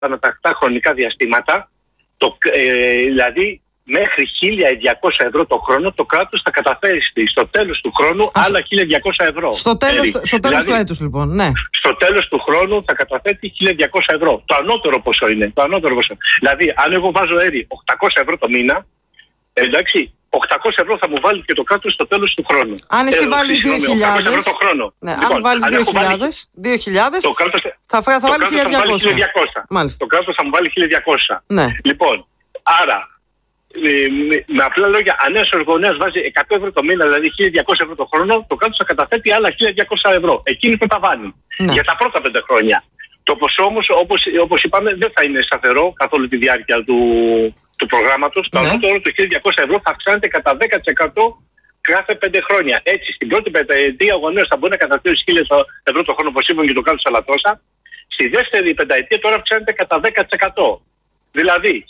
ανατακτά χρονικά διαστήματα, δηλαδή μέχρι 1.200 ευρώ το χρόνο, το κράτος θα καταφέρει στο τέλος του χρόνου άλλα 1.200 ευρώ. Στο τέλος του έτους, λοιπόν, ναι. Στο τέλος του χρόνου θα καταθέτει 1.200 ευρώ. Το ανώτερο ποσό είναι. Δηλαδή, αν εγώ βάζω 800 ευρώ το μήνα, εντάξει, 800 ευρώ θα μου βάλει και το κράτος στο τέλος του χρόνου. Αν εσύ βάλεις 2.000 ευρώ το χρόνο. Ναι, λοιπόν, αν βάλεις 2.000, θα βάλει 1.200. Μάλιστα. Το κράτος θα μου βάλει 1.200. Ναι. Λοιπόν, άρα, με απλά λόγια, αν ένας γονέας βάζει 100 ευρώ το μήνα, δηλαδή 1.200 ευρώ το χρόνο, το κράτος θα καταθέτει άλλα 1.200 ευρώ. Εκείνη που τα βάνει. Ναι. Για τα πρώτα 5 χρόνια. Το ποσό όμως, όπως είπαμε, δεν θα είναι σταθερό καθ' όλη τη διάρκεια του προγράμματος. Το ανώτερο του 1.200 ευρώ θα αυξάνεται κατά 10% κάθε 5 χρόνια. Έτσι, στην πρώτη πενταετία ο γονέας θα μπορεί να καταθέσει 1.000 ευρώ το χρόνο, όπως είπαμε, και το κράτος άλλα τόσα. Στη δεύτερη πενταετία τώρα αυξάνεται κατά 10%. Δηλαδή,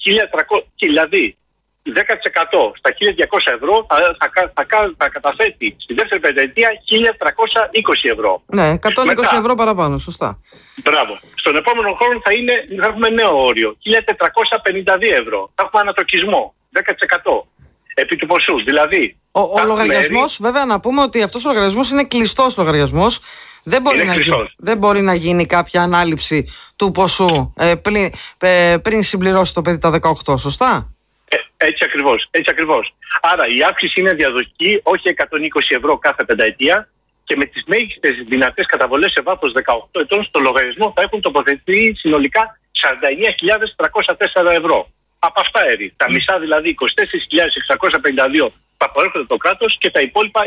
10% στα 1.200 ευρώ θα καταθέτει στη δεύτερη πενταετία 1.320 ευρώ. Ναι, 120 ευρώ παραπάνω, σωστά. Μπράβο. Στον επόμενο χρόνο θα έχουμε νέο όριο, 1.452 ευρώ. Θα έχουμε ανατοκισμό, 10% επί του ποσού. Δηλαδή, ο λογαριασμός, βέβαια να πούμε ότι αυτός ο λογαριασμός είναι κλειστός λογαριασμός. Δεν μπορεί να γίνει κάποια ανάληψη του ποσού πριν συμπληρώσει το παιδί τα 18, σωστά. Έτσι ακριβώς. Άρα η αύξηση είναι διαδοχική, όχι 120 ευρώ κάθε πενταετία, και με τις μέγιστες δυνατές καταβολές σε βάθος 18 ετών στο λογαριασμό θα έχουν τοποθετηθεί συνολικά 49.304 ευρώ. Από αυτά τα μισά, δηλαδή 24.652 θα προέρχονται το κράτος και τα υπόλοιπα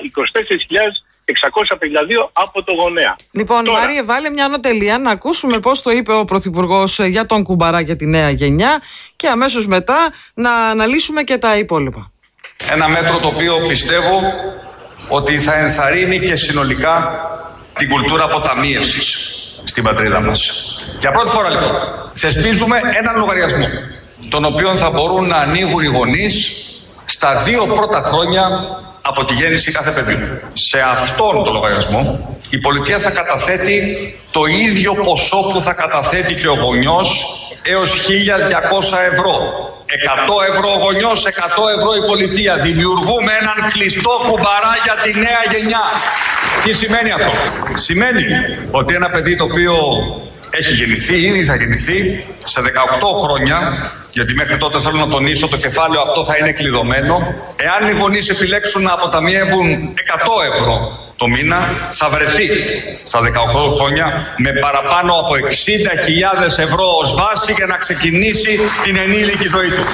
24.652 από το γονέα. Λοιπόν, τώρα, Μάριε, βάλε μια ανωτελεία να ακούσουμε πώς το είπε ο Πρωθυπουργός για τον κουμπαρά για τη νέα γενιά και αμέσως μετά να αναλύσουμε και τα υπόλοιπα. Ένα μέτρο το οποίο πιστεύω ότι θα ενθαρρύνει και συνολικά την κουλτούρα αποταμίευσης στην πατρίδα μας. Για πρώτη φορά λοιπόν θεσπίζουμε έναν λογαριασμό τον οποίο θα μπορούν να ανοίγουν οι γονείς στα 2 πρώτα χρόνια από τη γέννηση κάθε παιδιού. Σε αυτόν τον λογαριασμό η πολιτεία θα καταθέτει το ίδιο ποσό που θα καταθέτει και ο γονιός έως 1.200 ευρώ. 100 ευρώ ο γονιός, 100 ευρώ η πολιτεία. Δημιουργούμε έναν κλειστό κουμπαρά για τη νέα γενιά. Τι σημαίνει αυτό? Σημαίνει ότι ένα παιδί το οποίο έχει γεννηθεί, ήδη θα γεννηθεί σε 18 χρόνια, γιατί μέχρι τότε θέλω να τονίσω το κεφάλαιο αυτό θα είναι κλειδωμένο. Εάν οι γονείς επιλέξουν να αποταμιεύουν 100 ευρώ το μήνα, θα βρεθεί στα 18 χρόνια με παραπάνω από 60.000 ευρώ ως βάση για να ξεκινήσει την ενήλικη ζωή του.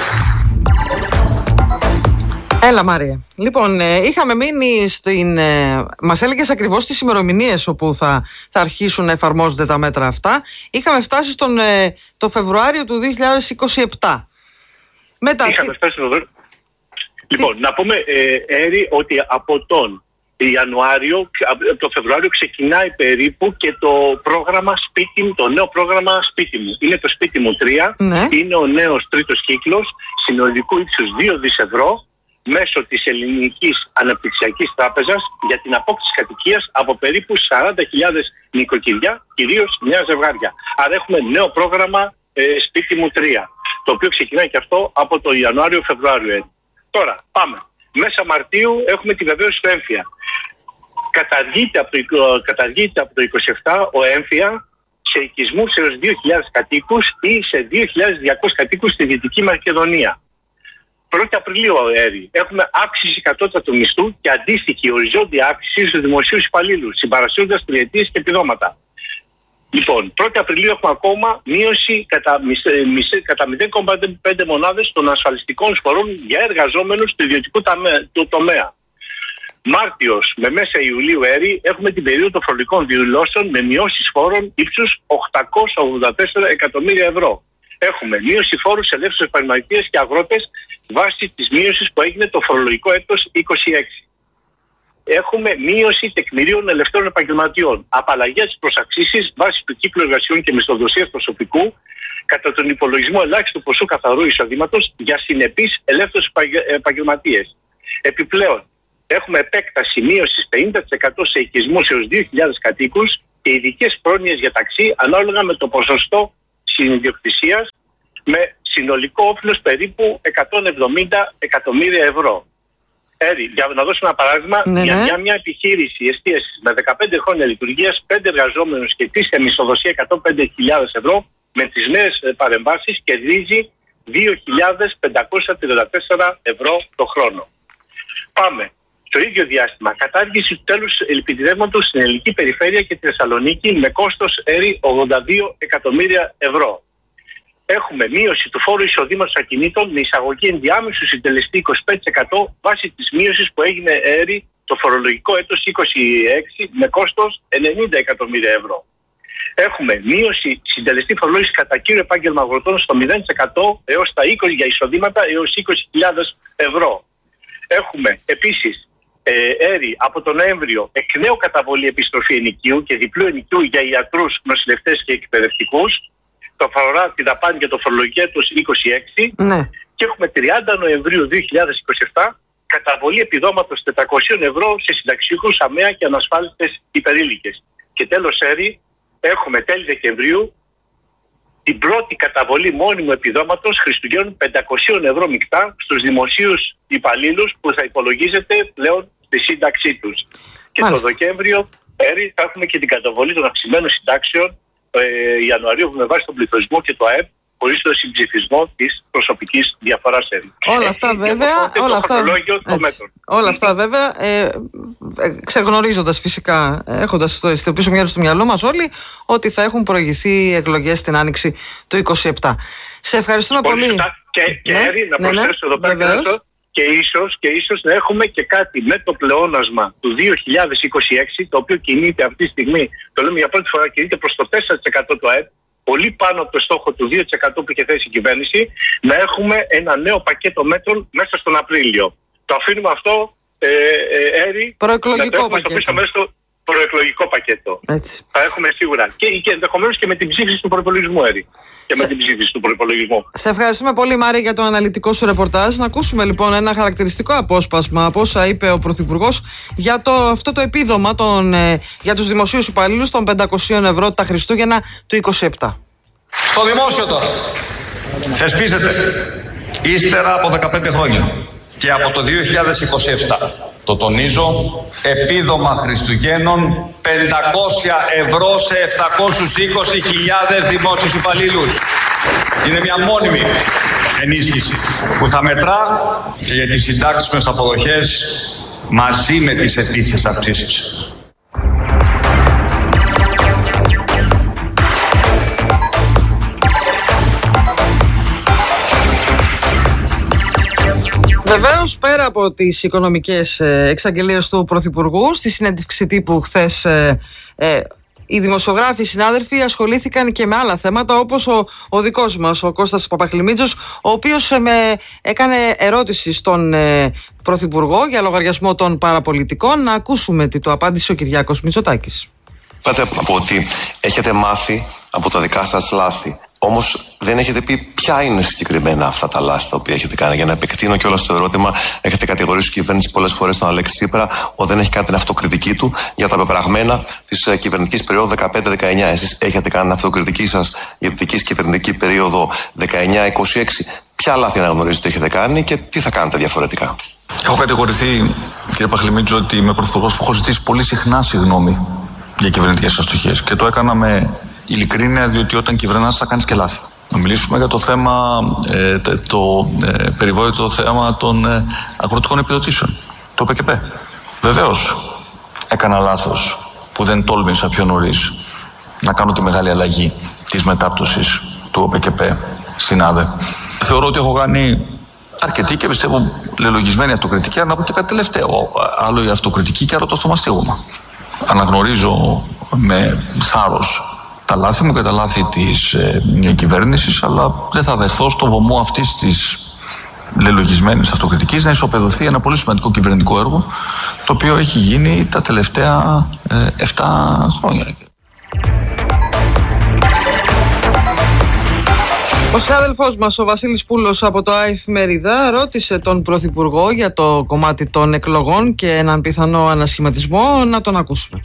Έλα Μάρια. Λοιπόν, είχαμε μείνει μας έλεγες ακριβώς τις ημερομηνίες όπου θα αρχίσουν να εφαρμόζονται τα μέτρα αυτά. Είχαμε φτάσει το Φεβρουάριο του 2027. Είχαμε φτάσει στο Φεβρουάριο. Λοιπόν, να πούμε, Έρη, ότι από τον Ιανουάριο, από το Φεβρουάριο ξεκινάει περίπου και το πρόγραμμα σπίτι μου, το νέο πρόγραμμα σπίτι μου. Είναι το σπίτι μου 3, ναι. Είναι ο νέος τρίτος κύκλος, συνολικού ύψους 2 δις ευρώ, μέσω της Ελληνικής Αναπτυξιακής Τράπεζας για την απόκτηση κατοικίας από περίπου 40.000 νοικοκυριά, κυρίως νέα ζευγάρια. Άρα έχουμε νέο πρόγραμμα σπίτι μου 3, το οποίο ξεκινάει και αυτό από το Ιανουάριο-Φεβρουάριο. Τώρα, πάμε. Μέσα Μαρτίου έχουμε τη βεβαίωση του έμφυα. Καταργείται από το 27 ο έμφυα σε οικισμούς έως 2.000 κατοίκους ή σε 2.200 κατοίκους στη Δυτική Μακεδονία. 1η Απριλίου, έχουμε αύξηση κατώτατου μισθού και αντίστοιχη οριζόντια αύξηση στους δημοσίους υπαλλήλους, συμπαρασύροντας τριετίες και επιδόματα. Λοιπόν, 1η Απριλίου έχουμε ακόμα μείωση κατά 0,5 μονάδες των ασφαλιστικών εισφορών για εργαζόμενους του ιδιωτικού τομέα. Μάρτιος με μέσα Ιουλίου, έχουμε την περίοδο των φορολογικών δηλώσεων με μειώσεις φόρων ύψους 884 εκατομμύρια ευρώ. Έχουμε μείωση φόρου σε ελεύθερους επαγγελματίες και αγρότες βάσει της μείωσης που έγινε το φορολογικό έτος 26. Έχουμε μείωση τεκμηρίων ελευθέρων επαγγελματιών. Απαλλαγές προς αξίσεις βάσει του κύκλου εργασιών και μισθοδοσίας προσωπικού κατά τον υπολογισμό ελάχιστου ποσού καθαρού εισοδήματος για συνεπείς ελεύθερους επαγγελματίες. Επιπλέον, έχουμε επέκταση μείωσης 50% σε οικισμούς έως 2.000 κατοίκους και ειδικές πρόνοιες για ταξί ανάλογα με το ποσοστό συνιδιοκτησίας με συνολικό όφελος περίπου 170 εκατομμύρια ευρώ. Για να δώσω ένα παράδειγμα, μια επιχείρηση εστίασης με 15 χρόνια λειτουργίας, 5 εργαζόμενους και ετήσια μισθοδοσία 105.000 ευρώ, με τις νέες παρεμβάσεις κερδίζει 2.534 ευρώ το χρόνο. Πάμε. Στο ίδιο διάστημα, κατάργηση του τέλους ελπιδεύματος στην ελληνική περιφέρεια και τη Θεσσαλονίκη με κόστος 82 εκατομμύρια ευρώ. Έχουμε μείωση του φόρου εισοδήματος ακινήτων με εισαγωγή ενδιάμεσου συντελεστή 25% βάσει της μείωσης που έγινε το φορολογικό έτος 26 με κόστος 90 εκατομμύρια ευρώ. Έχουμε μείωση συντελεστή φορολόγηση κατά κύριο επάγγελμα αγροτών στο 0% έως τα 20 για εισοδήματα έως 20.000 ευρώ. Έχουμε επίσης από τον Νοέμβριο εκ νέου καταβολή επιστροφή ενοικίου και διπλού ενοικίου για ιατρούς, νοσηλευτές και εκπαιδευτικούς. Το αφορά τη δαπάνη για το φορολογικό έτος 26. Ναι. Και έχουμε 30 Νοεμβρίου 2027 καταβολή επιδόματος 400 ευρώ σε συνταξιούχους, αμαία και ανασφάλιστες υπερήλικες. Και τέλος έχουμε τέλη Δεκεμβρίου την πρώτη καταβολή μόνιμου επιδόματος Χριστουγέννων 500 ευρώ μεικτά στους δημοσίους υπαλλήλους που θα υπολογίζεται πλέον στη σύνταξή τους. Και το Δεκέμβριο θα έχουμε και την καταβολή των αυξημένων συντάξεων Ιανουαρίου με βάση τον πληθωρισμό και το ΑΕΠ χωρίς το συμψηφισμό της προσωπικής διαφοράς. Όλα αυτά βέβαια, όλα αυτά βέβαια ξεγνωρίζοντας φυσικά, έχοντας στο πίσω μέρος του μυαλού μας όλοι ότι θα έχουν προηγηθεί εκλογές την Άνοιξη του 27. Σε ευχαριστούμε πολύ. Να προσθέσω εδώ πέρα και ίσως να έχουμε και κάτι με το πλεόνασμα του 2026, το οποίο κινείται αυτή τη στιγμή, το λέμε για πρώτη φορά, κινείται προς το 4% του ΑΕΠ, πολύ πάνω από το στόχο του 2% που είχε θέσει η κυβέρνηση, να έχουμε ένα νέο πακέτο μέτρων μέσα στον Απρίλιο. Το αφήνουμε αυτό, προεκλογικό πακέτο. Προεκλογικό πακέτο. Έτσι. Θα έχουμε σίγουρα. Και ενδεχομένως και με την ψήφιση του προϋπολογισμού, Και με την ψήφιση του προϋπολογισμού. Σε ευχαριστούμε πολύ, Μάρη, για το αναλυτικό σου ρεπορτάζ. Να ακούσουμε λοιπόν ένα χαρακτηριστικό απόσπασμα από όσα είπε ο Πρωθυπουργός για αυτό το επίδομα για τους δημοσίους υπαλλήλους των 500 ευρώ τα Χριστούγεννα του 27. Στο δημόσιο τώρα θεσπίζεται ύστερα από 15 χρόνια και από το 2027. Το τονίζω, επίδομα Χριστουγέννων 500 ευρώ σε 720.000 δημόσιους υπαλλήλους. Είναι μια μόνιμη ενίσχυση που θα μετρά και για τις συντάξιμες αποδοχές μαζί με τις ετήσιες αυξήσεις. Βεβαίως, πέρα από τις οικονομικές εξαγγελίες του Πρωθυπουργού, στη συνέντευξη τύπου χθες οι δημοσιογράφοι, οι συνάδελφοι ασχολήθηκαν και με άλλα θέματα, όπως ο δικός μας, ο Κώστας Παπαχλημίτζος, ο οποίος έκανε ερώτηση στον Πρωθυπουργό για λογαριασμό των παραπολιτικών. Να ακούσουμε τι του απάντησε ο Κυριάκος Μητσοτάκης. Είπατε από ότι έχετε μάθει από τα δικά σας λάθη. Όμως δεν έχετε πει ποια είναι συγκεκριμένα αυτά τα λάθη τα οποία έχετε κάνει. Για να επεκτείνω κιόλας το ερώτημα, έχετε κατηγορήσει η κυβέρνηση πολλές φορές τον Αλέξη Τσίπρα ότι δεν έχει κάνει την αυτοκριτική του για τα πεπραγμένα της κυβερνητικής περίοδου 15-19. Εσείς έχετε κάνει την αυτοκριτική σας για τη δική κυβερνητική περίοδο 19-26. Ποια λάθη αναγνωρίζετε έχετε κάνει και τι θα κάνετε διαφορετικά? Έχω κατηγορηθεί, κύριε Παχλημίτζο, ότι είμαι πρωθυπουργός που έχω ζητήσει πολύ συχνά συγγνώμη για κυβερνητικές αστοχίες. Και το έκανα με ειλικρίνεια, διότι όταν κυβερνάς θα κάνεις και λάθη. Να μιλήσουμε για το θέμα, το περιβόητο θέμα των αγροτικών επιδοτήσεων, το ΟΠΕΚΕΠ. Βεβαίως έκανα λάθος που δεν τόλμησα πιο νωρίς να κάνω τη μεγάλη αλλαγή της μετάπτωσης του ΟΠΕΚΕΠ στην ΑΔΕ. Θεωρώ ότι έχω κάνει αρκετή και πιστεύω λελογισμένη αυτοκριτική, αλλά να πω και κάτι τελευταίο. Άλλο η αυτοκριτική και άλλο το στομαστίγωμα. Αναγνωρίζω με θάρρος τα λάθη μου και τα λάθη της κυβέρνησης, αλλά δεν θα δεχθώ στο βωμό αυτής της λελογισμένης αυτοκριτικής να ισοπεδωθεί ένα πολύ σημαντικό κυβερνητικό έργο, το οποίο έχει γίνει τα τελευταία 7 χρόνια. Ο συνάδελφός μας, ο Βασίλης Πούλος από το Εφημερίδα, ρώτησε τον Πρωθυπουργό για το κομμάτι των εκλογών και έναν πιθανό ανασχηματισμό. Να τον ακούσουμε.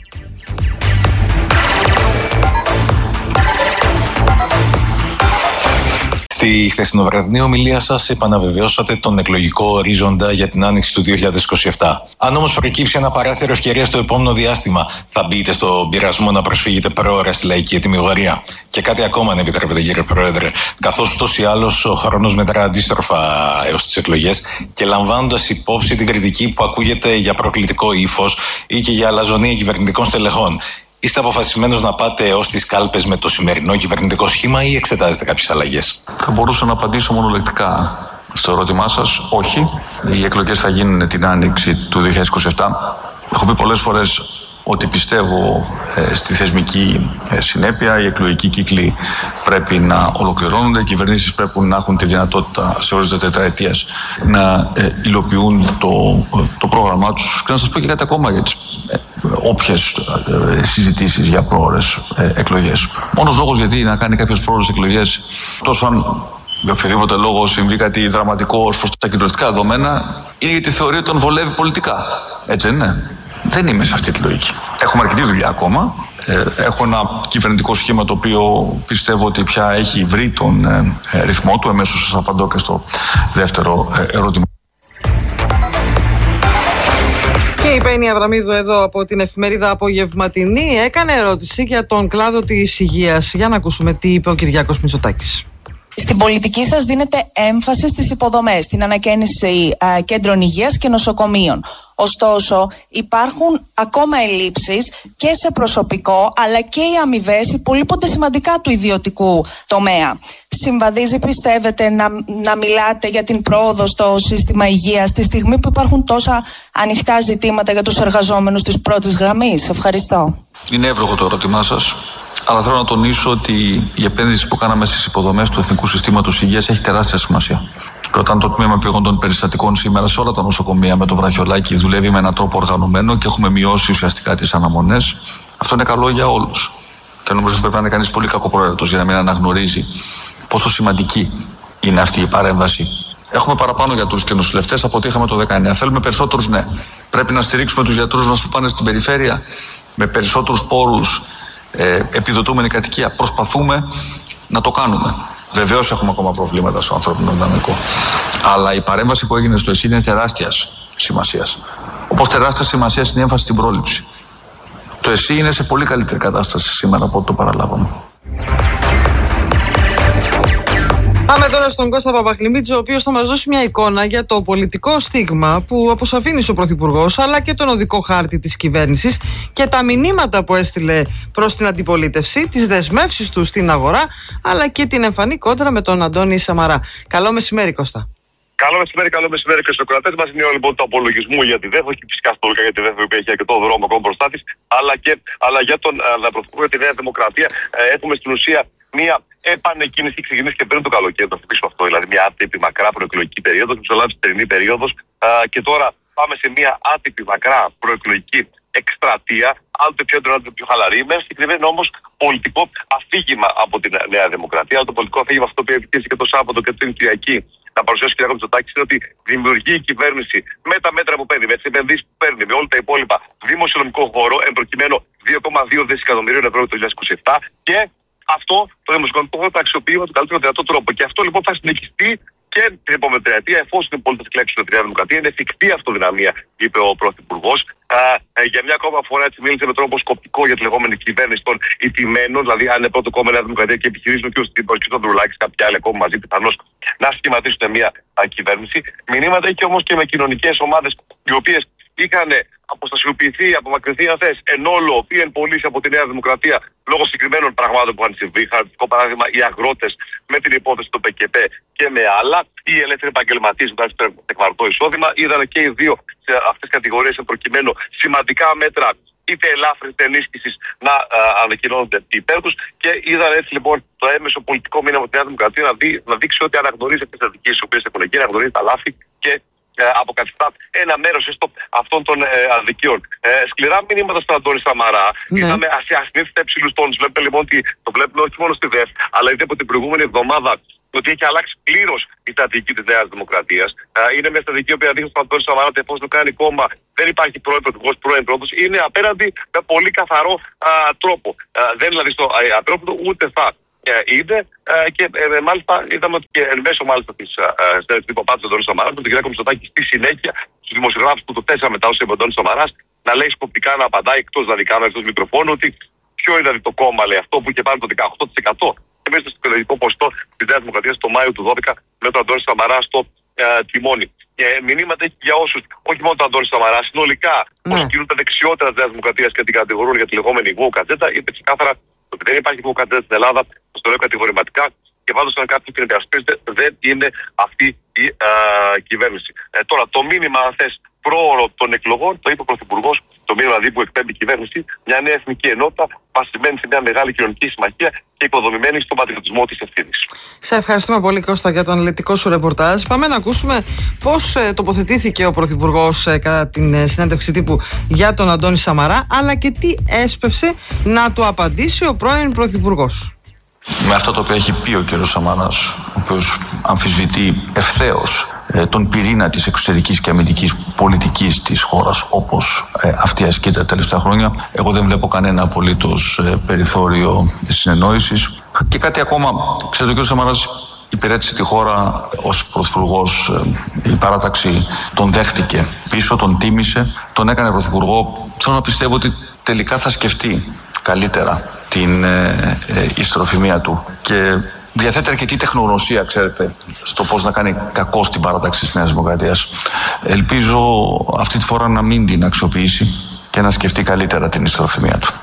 Στη χθεσινοβραδινή ομιλία σας επαναβεβαιώσατε τον εκλογικό ορίζοντα για την άνοιξη του 2027. Αν όμως προκύψει ένα παράθυρο ευκαιρίας στο επόμενο διάστημα, θα μπείτε στον πειρασμό να προσφύγετε προώρα στη λαϊκή ετοιμιγορία? Και κάτι ακόμα, αν επιτρέπετε, κύριε Πρόεδρε, καθώς ούτως ή άλλως ο χρόνος μετρά αντίστροφα έως τις εκλογές και λαμβάνοντας υπόψη την κριτική που ακούγεται για προκλητικό ύφος ή και για αλαζονία κυβερνητικών στελεχών, είστε αποφασισμένος να πάτε ως τις κάλπες με το σημερινό κυβερνητικό σχήμα ή εξετάζετε κάποιες αλλαγές? Θα μπορούσα να απαντήσω μονολεκτικά στο ερώτημά σας. Όχι. Οι εκλογές θα γίνουν την άνοιξη του 2027. Έχω πει πολλές φορές ότι πιστεύω στη θεσμική συνέπεια. Οι εκλογικοί κύκλοι πρέπει να ολοκληρώνονται. Οι κυβερνήσεις πρέπει να έχουν τη δυνατότητα σε ορίζοντα τετραετίας να υλοποιούν το πρόγραμμά τους. Και να σας πω και κάτι ακόμα για τις όποιες συζητήσεις για πρόορες εκλογές. Μόνος λόγος γιατί να κάνει κάποιες πρόορες εκλογές, τόσο αν για οποιοδήποτε λόγο συμβεί κάτι δραματικό ως προς τα κοινωνιστικά δεδομένα, είναι γιατί θεωρεί ότι τον βολεύει πολιτικά. Έτσι δεν είναι? Δεν είμαι σε αυτή τη λογική. Έχουμε αρκετή δουλειά ακόμα. Έχω ένα κυβερνητικό σχήμα το οποίο πιστεύω ότι πια έχει βρει τον ρυθμό του. Εμέσως σας απαντώ και στο δεύτερο ερώτημα. Και η Πέννη Αβραμίδου εδώ από την εφημερίδα Απογευματινή έκανε ερώτηση για τον κλάδο της υγείας. Για να ακούσουμε τι είπε ο Κυριάκος Μητσοτάκης. Στην πολιτική σας δίνετε έμφαση στις υποδομές, στην ανακαίνιση κέντρων υγείας και νοσοκομείων. Ωστόσο, υπάρχουν ακόμα ελλείψεις και σε προσωπικό, αλλά και οι αμοιβές υπολείπονται σημαντικά του ιδιωτικού τομέα. Συμβαδίζει, πιστεύετε, να μιλάτε για την πρόοδο στο σύστημα υγείας τη στιγμή που υπάρχουν τόσα ανοιχτά ζητήματα για τους εργαζόμενους της πρώτης γραμμής? Ευχαριστώ. Είναι εύλογο το ερώτημά σας. Αλλά θέλω να τονίσω ότι η επένδυση που κάναμε στις υποδομές του Εθνικού Συστήματος Υγείας έχει τεράστια σημασία. Και όταν το τμήμα επίγοντων περιστατικών σήμερα σε όλα τα νοσοκομεία με το βραχιολάκι δουλεύει με έναν τρόπο οργανωμένο και έχουμε μειώσει ουσιαστικά τις αναμονές, αυτό είναι καλό για όλους. Και νομίζω ότι πρέπει να είναι κανείς πολύ κακοπροαίρετος για να μην αναγνωρίζει πόσο σημαντική είναι αυτή η παρέμβαση. Έχουμε παραπάνω γιατρούς και νοσηλευτές από ό,τι είχαμε το 19. Θέλουμε περισσότερους, ναι. Πρέπει να στηρίξουμε τους γιατρούς να σου πάνε στην περιφέρεια με περισσότερους πόρους. Επιδοτούμενη κατοικία. Προσπαθούμε να το κάνουμε. Βεβαίως έχουμε ακόμα προβλήματα στο ανθρώπινο δυναμικό. Αλλά η παρέμβαση που έγινε στο ΕΣΥ είναι τεράστιας σημασίας. Όπως τεράστια σημασία είναι η έμφαση στην πρόληψη. Το ΕΣΥ είναι σε πολύ καλύτερη κατάσταση σήμερα από ό,τι το παραλάβαμε. Πάμε τώρα στον Κώστα Παπαχλημίτζο, ο οποίος θα μας δώσει μια εικόνα για το πολιτικό στίγμα που αποσαφήνισε ο Πρωθυπουργός, αλλά και τον οδικό χάρτη της κυβέρνησης και τα μηνύματα που έστειλε προς την αντιπολίτευση, τις δεσμεύσεις του στην αγορά, αλλά και την εμφανή κόντρα με τον Αντώνη Σαμαρά. Καλό μεσημέρι, Κώστα. Καλό μεσημέρι και στους κρατές μας. Είναι λοιπόν του απολογισμού για τη ΔΕΘ, όχι φυσικά στόλικα για τη ΔΕΘ, που έχει αρκετό δρόμο ακόμα μπροστά της, αλλά για τον Πρωθυπουργό για τη Νέα Δημοκρατία. Έχουμε στην ουσία μια επανεκκίνηση, ξεκινήσει και πριν το καλοκαίρι, το θυμίσω αυτό, δηλαδή μια άτυπη μακρά προεκλογική περίοδος, μεσολάβησε τερινή περίοδος, και τώρα πάμε σε μια άτυπη μακρά προεκλογική εκστρατεία, άλλοτε πιο έντονο, άλλοτε πιο χαλαρή, με ένα συγκεκριμένο όμως πολιτικό αφήγημα από τη Νέα Δημοκρατία. Αλλά το πολιτικό αφήγημα αυτό που επιτύχει και το Σάββατο και την Κυριακή να παρουσιάσει ο κ. Μητσοτάκης είναι ότι δημιουργεί η κυβέρνηση με τα μέτρα που παίρνει, με τις επενδύσεις που παίρνει, με όλα τα υπόλοιπα δημοσιονομικό χώρο, εν προκειμένου 2,2 δισεκατομμυρίων ευρώ το 2027, και αυτό το δημοσιονομικό χώρο θα αξιοποιεί με τον καλύτερο δυνατό τρόπο. Και αυτό λοιπόν θα συνεχιστεί και την επόμενη τριετία, εφόσον οι πολίτες εκλέξουν τη Νέα Δημοκρατία. Είναι εφικτή αυτοδυναμία, είπε ο Πρωθυπουργός. Για μια ακόμα φορά έτσι μίλησε με τρόπο σκοπτικό για τη λεγόμενη κυβέρνηση των ηττημένων, δηλαδή αν είναι πρώτο κόμμα Νέα Δημοκρατία και επιχειρήσουν και ο Στύπος και ο Ανδρουλάκης, κάποιοι άλλοι ακόμα μαζί πιθανώς να σχηματίσουν μια κυβέρνηση. Μηνύματα έχει όμως και με κοινωνικές ομάδες οι οποίες είχαν αποστασιοποιηθεί, απομακρυνθεί αν θες, εν όλο ή εν πωλής από τη Νέα Δημοκρατία λόγω συγκεκριμένων πραγμάτων που είχαν συμβεί. Χαρακτηριστικό παράδειγμα, οι αγρότες με την υπόθεση του ΠΚΠ και με άλλα, οι ελεύθεροι επαγγελματίες που ήταν τεκμαρτό εισόδημα. Είδαν και οι δύο σε αυτές τις κατηγορίες προκειμένου σημαντικά μέτρα είτε ελάφρυνση είτε ενίσχυσης να ανακοινώνονται υπέρ τους, και είδαν έτσι λοιπόν το έμεσο πολιτικό μήνυμα από τη Νέα Δημοκρατία να δείξει ότι αναγνωρίζει αυτές τις αδικίες τις οποίες έχουν γίνει, αναγνωρίζει τα λάθη και αποκαθιστά ένα μέρος έστω αυτών των αδικιών. Σκληρά μηνύματα στον Αντώνη Σαμαρά. Ναι. Είδαμε ασυνήθιστα υψηλούς τόνους. Βλέπετε λοιπόν ότι το βλέπουμε όχι μόνο στη ΔΕΘ, αλλά ήδη από την προηγούμενη εβδομάδα ότι έχει αλλάξει πλήρως η στρατηγική της Νέας Δημοκρατίας. Είναι μια στρατηγική που δείχνει στον Αντώνη Σαμαρά ότι εφόσον κάνει κόμμα δεν υπάρχει πρώην πρωθυπουργός, πρώην πρόεδρος. Είναι απέναντι με πολύ καθαρό τρόπο. Δεν δηλαδή στο απέναντι ούτε θα είναι. Και μάλιστα είδαμε ότι και εν μέσω μάλιστα τη συνέντευξη που απάντησε ο Αντώνης Σαμαράς, με τον κ. Μητσοτάκη στη συνέχεια στου δημοσιογράφου που το θέσαμε μετά όσο είπε ο Αντώνης Σαμαράς, να λέει σκοπτικά, να απαντάει εκτός δηλαδή κάμερα, εκτός μικροφώνου, ότι ποιο είναι δηλαδή το κόμμα, λέει, αυτό που είχε πάρει το 18% μέσα στο εκλογικό ποσοστό τη Νέα Δημοκρατία το Μάιο του 2012 με τον Αντώνη Σαμαρά στο τιμόνι. Και μηνύματα έχει για όσου, όχι μόνο τον Αντώνη Σαμαρά, συνολικά όσοι κινούν τα δεξιότερα τη Νέα Δημοκρατία και την κατηγορούν για τη λεγόμενη woke agenda, είπε ξεκάθαρα ότι δεν υπάρχει woke agenda στην Ελλάδα, το λέω κατηγορηματικά. Και πάντως, αν κάποιος την υπερασπίζεται, δεν είναι αυτή η κυβέρνηση. Τώρα, το μήνυμα, αν θες, πρόωρο των εκλογών, το είπε ο Πρωθυπουργός, το μήνυμα δηλαδή που εκπέμπει η κυβέρνηση, μια νέα εθνική ενότητα, βασισμένη σε μια μεγάλη κοινωνική συμμαχία και υποδομημένη στον πατριωτισμό της ευθύνης. Σε ευχαριστούμε πολύ, Κώστα, για το αναλυτικό σου ρεπορτάζ. Πάμε να ακούσουμε πώς τοποθετήθηκε ο Πρωθυπουργός κατά την συνέντευξη τύπου για τον Αντώνη Σαμαρά, αλλά και τι έσπευσε να του απαντήσει ο πρώην Πρωθυπουργός. Με αυτά τα οποία έχει πει ο κ. Σαμαράς, ο οποίος αμφισβητεί ευθέως τον πυρήνα της εξωτερικής και αμυντικής πολιτικής της χώρας όπως αυτή ασκείται τα τελευταία χρόνια, εγώ δεν βλέπω κανένα απολύτως περιθώριο συνεννόησης. Και κάτι ακόμα, ξέρετε, ο κ. Σαμαράς υπηρέτησε τη χώρα ως πρωθυπουργός, η παράταξη τον δέχτηκε πίσω, τον τίμησε, τον έκανε πρωθυπουργό. Θέλω να πιστεύω ότι τελικά θα σκεφτεί καλύτερα την ιστροφημία του και διαθέτει αρκετή τεχνογνωσία, ξέρετε, στο πώς να κάνει κακό στην παράταξη της Νέας Δημοκρατίας. Ελπίζω αυτή τη φορά να μην την αξιοποιήσει και να σκεφτεί καλύτερα την ιστροφημία του.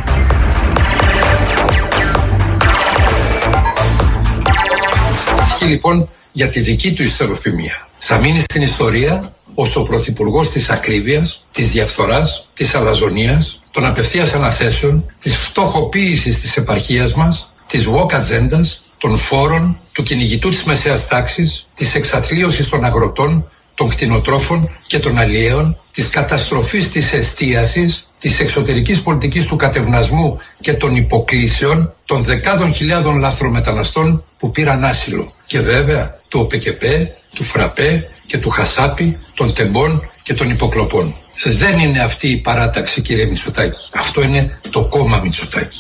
Λοιπόν, για τη δική του ιστροφημία. Θα μείνει στην ιστορία ως ο πρωθυπουργός της ακρίβειας, της διαφθοράς, της αλαζονίας, των απευθείας αναθέσεων, της φτωχοποίησης της επαρχίας μας, της woke ατζέντας, των φόρων, του κυνηγητού της μεσαίας τάξης, της εξαθλίωσης των αγροτών, των κτηνοτρόφων και των αλλιέων, της καταστροφής της εστίασης, της εξωτερικής πολιτικής του κατευνασμού και των υποκλήσεων των δεκάδων χιλιάδων λαθρομεταναστών που πήραν άσυλο. Και βέβαια του ΟΠΕΚΕΠΕ, του ΦΡΑΠΕ και του Χασάπη, των τεμπών και των υποκλοπών. Δεν είναι αυτή η παράταξη, κύριε Μητσοτάκη. Αυτό είναι το κόμμα Μητσοτάκη.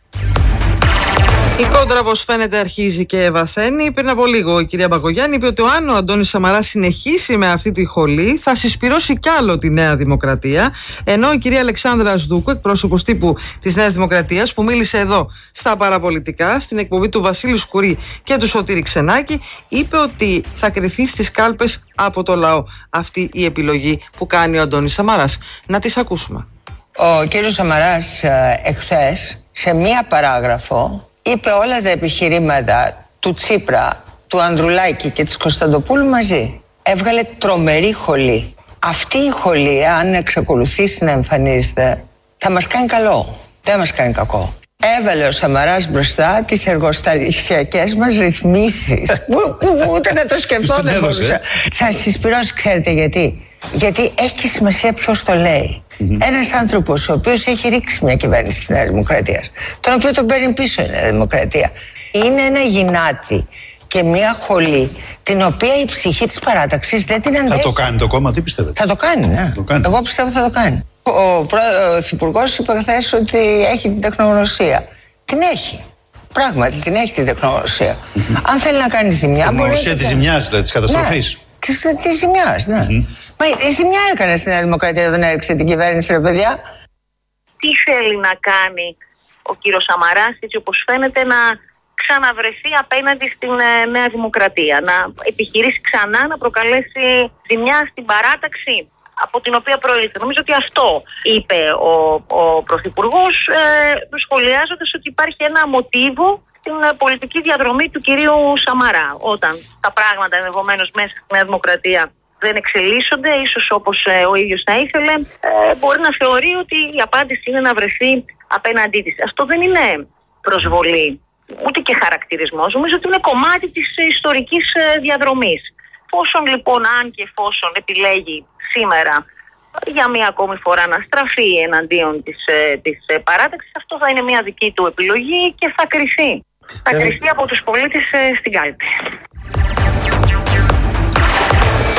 Η κόντρα, όπως φαίνεται, αρχίζει και βαθαίνει. Πριν από λίγο η κυρία Μπακογιάννη είπε ότι αν ο Αντώνης Σαμαράς συνεχίσει με αυτή τη χολή θα συσπυρώσει κι άλλο τη Νέα Δημοκρατία. Ενώ η κυρία Αλεξάνδρα Σδούκου, εκπρόσωπος τύπου της Νέας Δημοκρατίας, που μίλησε εδώ στα παραπολιτικά, στην εκπομπή του Βασίλη Σκουρί και του Σωτήρη Ξενάκη, είπε ότι θα κριθεί στις κάλπες από το λαό αυτή η επιλογή που κάνει ο Αντώνης Σαμαράς. Να τις ακούσουμε. Ο κύριος Σαμαράς εχθές σε μία παράγραφο είπε όλα τα επιχειρήματα του Τσίπρα, του Ανδρουλάκη και της Κωνσταντοπούλου μαζί. Έβγαλε τρομερή χολή. Αυτή η χολή, αν εξακολουθήσει να εμφανίζεται, θα μας κάνει καλό. Δεν μας κάνει κακό. Έβαλε ο Σαμαράς μπροστά τις εργοστασιακές μας ρυθμίσεις που ούτε να το σκεφτώ δεν μπορούσα. Θα συσπυρώσει, ξέρετε γιατί. Γιατί έχει και σημασία ποιος το λέει. Ένας άνθρωπος ο οποίος έχει ρίξει μια κυβέρνηση της Νέας Δημοκρατίας, τον οποίο τον παίρνει πίσω η Νέα Δημοκρατία, είναι ένα γυνάτι και μια χολή την οποία η ψυχή της παράταξης δεν την αντέχει. Θα το κάνει το κόμμα, τι πιστεύετε? Θα το κάνει, ναι. Εγώ πιστεύω θα το κάνει. Ο Πρωθυπουργός είπε χθες ότι έχει την τεχνογνωσία. Την έχει. Πράγματι την έχει την τεχνογνωσία. Αν θέλει να κάνει ζημιά. Τεχνογνωσία της ζημιάς, δηλαδή της καταστροφής. Ναι, της ζημιάς, ναι. Μα η ζημιά έκανε στη Νέα Δημοκρατία όταν έριξε την κυβέρνηση, ρε παιδιά. Τι θέλει να κάνει ο κύριος Σαμαράς, έτσι όπως φαίνεται, να ξαναβρεθεί απέναντι στην Νέα Δημοκρατία, να επιχειρήσει ξανά να προκαλέσει ζημιά στην παράταξη από την οποία προήλθε. Νομίζω ότι αυτό είπε ο Πρωθυπουργός, σχολιάζοντας ότι υπάρχει ένα μοτίβο στην πολιτική διαδρομή του κυρίου Σαμαρά. Όταν τα πράγματα ενδεχομένως μέσα στη Νέα Δημοκρατία δεν εξελίσσονται, ίσως όπως ο ίδιος θα ήθελε, μπορεί να θεωρεί ότι η απάντηση είναι να βρεθεί απέναντί της. Αυτό δεν είναι προσβολή, ούτε και χαρακτηρισμός. Νομίζω ότι είναι κομμάτι της ιστορικής διαδρομής. Πόσον λοιπόν, αν και εφόσον επιλέγει σήμερα για μία ακόμη φορά να στραφεί εναντίον της παράταξης, αυτό θα είναι μια δική του επιλογή και θα κριθεί. Θα κριθεί από τους πολίτες στην κάλπη.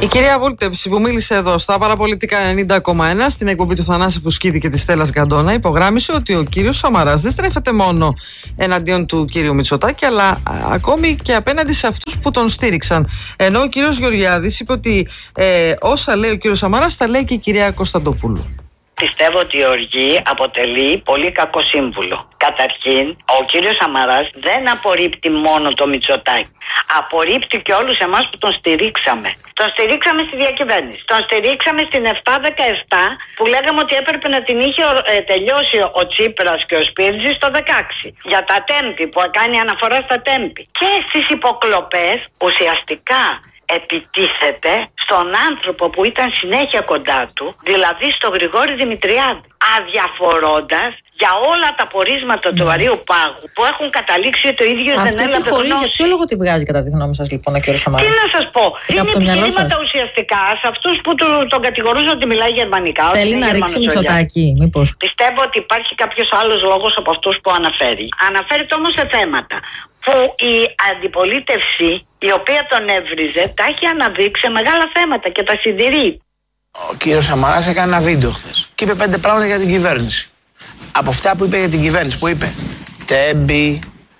Η κυρία Βούλτεψη που μίλησε εδώ στα Παραπολιτικά 90,1 στην εκπομπή του Θανάση Φουσκίδη και της Στέλλας Γκαντόνα υπογράμμισε ότι ο κύριος Σαμαράς δεν στρέφεται μόνο εναντίον του κύριου Μητσοτάκη αλλά ακόμη και απέναντι σε αυτούς που τον στήριξαν. Ενώ ο κύριος Γεωργιάδης είπε ότι όσα λέει ο κύριος Σαμαράς τα λέει και η κυρία Κωνσταντοπούλου. Πιστεύω ότι η οργή αποτελεί πολύ κακό σύμβουλο. Καταρχήν, ο κύριος Σαμαράς δεν απορρίπτει μόνο το Μητσοτάκη. Απορρίπτει και όλους εμάς που τον στηρίξαμε. Τον στηρίξαμε στη διακυβέρνηση. Τον στηρίξαμε στην 7-17 που λέγαμε ότι έπρεπε να την είχε τελειώσει ο Τσίπρας και ο Σπίρτζης το 16. Για τα τέμπη που κάνει αναφορά στα τέμπη. Και στις υποκλοπές ουσιαστικά επιτίθεται στον άνθρωπο που ήταν συνέχεια κοντά του, δηλαδή στον Γρηγόρη Δημητριάδη, αδιαφορώντας για όλα τα πορίσματα του βαρύου πάγου που έχουν καταλήξει το ίδιο δεν έλαβε γνώση. Για ποιο λόγο τη βγάζει κατά τη γνώμη σας λοιπόν ο κ. Σαμαράς? Τι να σας πω, είναι επιχειρήματα ουσιαστικά σε αυτούς που τον κατηγορούσαν ότι μιλάει γερμανικά. Θέλει να ρίξει Μητσοτάκη, μήπως? Πιστεύω ότι υπάρχει κάποιος άλλος λόγος από αυτούς που αναφέρει. Αναφέρεται όμως σε θέματα που η αντιπολίτευση η οποία τον έβριζε τα έχει αναδείξει σε μεγάλα θέματα και τα συντηρεί. Ο κύριος Σαμαράς έκανε ένα βίντεο χθες και είπε 5 πράγματα για την κυβέρνηση. Από αυτά που είπε για την κυβέρνηση, που είπε τέμπη,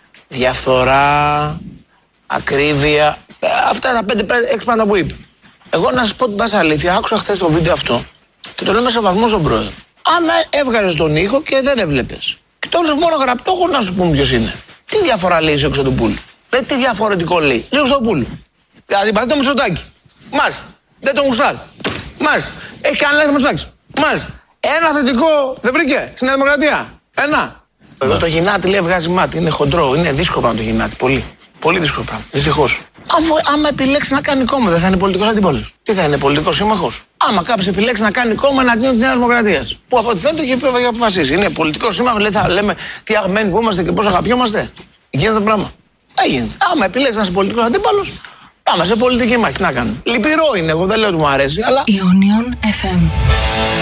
διαφθορά, ακρίβεια, αυτά τα 5-6 πράγματα που είπε. Εγώ να σας πω την πάσα αλήθεια, άκουσα χθες το βίντεο αυτό και το λέω με σεβασμό στον πρόεδρο. Αν έβγαζες τον ήχο και δεν έβλεπες και τώρα μόνο γραπτό έχω να σου πούμε ποιος είναι. Τι διαφορά λέει σε Κωνσταντοπούλου? Τι διαφορετικό λέει? Λέει Κωνσταντοπούλου. Δηλαδή παθείτε Μητσοτάκη. Μάλιστα. Δεν τον γουστάρει. Μάλιστα. Έχει κάνει λάθη Μητσοτάκης. Μάλιστα. Ένα θετικό δεν βρήκε στην Δημοκρατία. Ένα. Εδώ το γυνάτι λέει βγάζει μάτι. Είναι χοντρό. Είναι δύσκολο πράγμα το γυνάτι. Πολύ. Πολύ δύσκολο πράγμα. Δυστυχώς. Άμα επιλέξει να κάνει κόμμα, δεν θα είναι πολιτικός αντιπόλος? Τι θα είναι, πολιτικός σύμμαχος? Άμα κάποιος επιλέξει να κάνει κόμμα εναντίον της Νέας Δημοκρατίας, που από ό,τι φαίνεται έχει αποφασίσει, είναι πολιτικός σύμμαχος, λέει, θα λέμε τι αγμένοι που είμαστε και πώς αγαπιόμαστε. Γίνεται το πράγμα. Γίνεται. Άμα επιλέξει να είσαι πολιτικός αντίπαλος, πάμε σε πολιτική μάχη. Να κάνουμε. Λυπηρό είναι, εγώ δεν λέω ότι μου αρέσει, αλλά. Ionion FM.